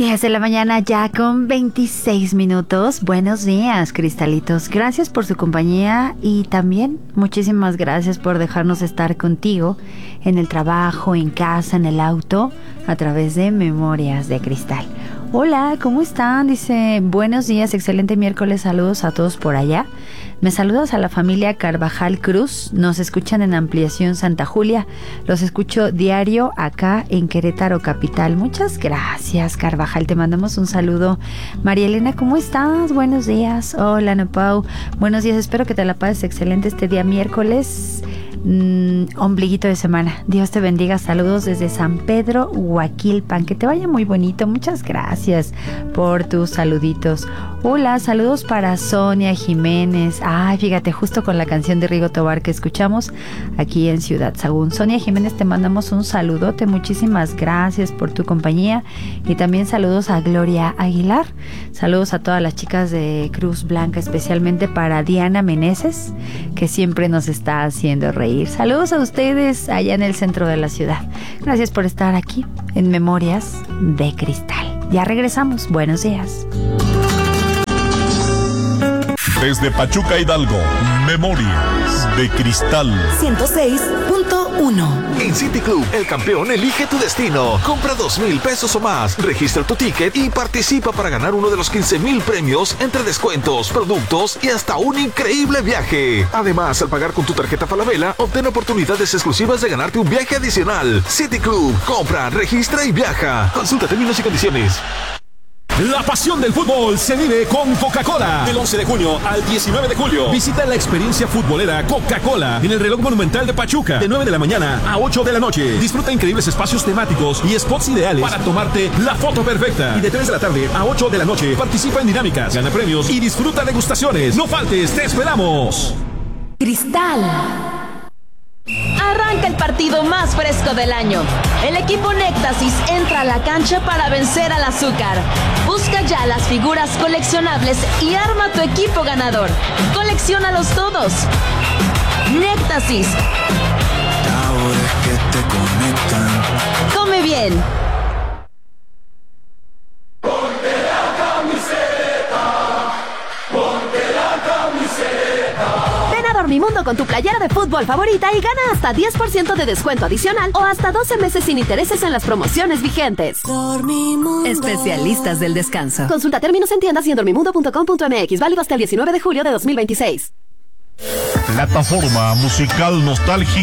10 de la mañana ya con 26 minutos. Buenos días, cristalitos. Gracias por su compañía y también muchísimas gracias por dejarnos estar contigo en el trabajo, en casa, en el auto, a través de Memorias de Cristal. Hola, ¿cómo están? Dice, buenos días, excelente miércoles, saludos a todos por allá. Me saludas a la familia Carvajal Cruz, nos escuchan en Ampliación Santa Julia, los escucho diario acá en Querétaro Capital. Muchas gracias, Carvajal, te mandamos un saludo. María Elena, ¿cómo estás? Buenos días. Hola, Ana Pau, buenos días, espero que te la pases excelente este día miércoles. Ombliguito de semana. Dios te bendiga. Saludos desde San Pedro, Huaquilpan. Que te vaya muy bonito. Muchas gracias por tus saluditos. Hola, saludos para Sonia Jiménez. Ay, fíjate, justo con la canción de Rigo Tobar que escuchamos aquí en Ciudad Sagún. Sonia Jiménez, te mandamos un saludote. Muchísimas gracias por tu compañía. Y también saludos a Gloria Aguilar. Saludos a todas las chicas de Cruz Blanca, especialmente para Diana Meneses, que siempre nos está haciendo reír. Saludos a ustedes allá en el centro de la ciudad. Gracias por estar aquí en Memorias de Cristal. Ya regresamos. Buenos días. Desde Pachuca, Hidalgo, Memorias de Cristal 106.1. En City Club, el campeón elige tu destino. Compra 2,000 pesos o más, registra tu ticket y participa para ganar uno de los 15,000 premios entre descuentos, productos y hasta un increíble viaje. Además, al pagar con tu tarjeta Falabella, obtén oportunidades exclusivas de ganarte un viaje adicional. City Club, compra, registra y viaja. Consulta términos y condiciones. La pasión del fútbol se vive con Coca-Cola. Del 11 de junio al 19 de julio. Visita la experiencia futbolera Coca-Cola en el reloj monumental de Pachuca. De 9 de la mañana a 8 de la noche. Disfruta increíbles espacios temáticos y spots ideales para tomarte la foto perfecta. Y de 3 de la tarde a 8 de la noche participa en dinámicas, gana premios y disfruta degustaciones. No faltes, te esperamos. Cristal. Arranca el partido más fresco del año. El equipo Néctasis entra a la cancha para vencer al azúcar. Busca ya las figuras coleccionables y arma tu equipo ganador. Colecciónalos todos. Néctasis. Sabores que te conectan. Come bien. Dormimundo con tu playera de fútbol favorita y gana hasta 10% de descuento adicional o hasta 12 meses sin intereses en las promociones vigentes. Dormimundo. Especialistas del descanso. Consulta términos en tiendas y en dormimundo.com.mx. Válido hasta el 19 de julio de 2026. Plataforma musical nostálgica.